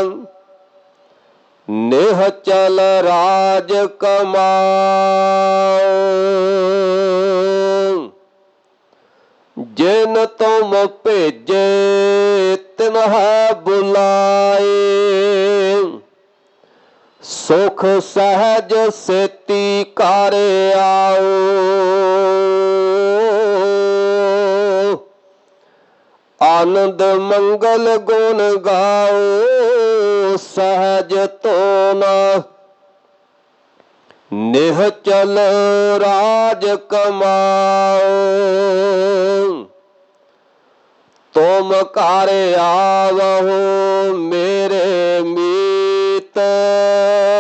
ਨਿਹਚਲ ਰਾਜ ਕਮਾਓ। ਜਿਨ ਤੁਮ ਭੇਜੇ ਤਿਨਹਿ ਬੁਲਾਏ। ਸੁਖ ਸਹਿਜ ਸੇਤੀ ਘਰ ਆਓ। ਆਨੰਦ ਮੰਗਲ ਗੁਣ ਗਾਓ। ਸਹਿਜ ਧੁਨ ਨਿਹਚਲ ਰਾਜ ਕਮਾਓ। ਤੁਮ ਘਰ ਆਵਹੁ ਮੇਰੇ ਮੀਤ।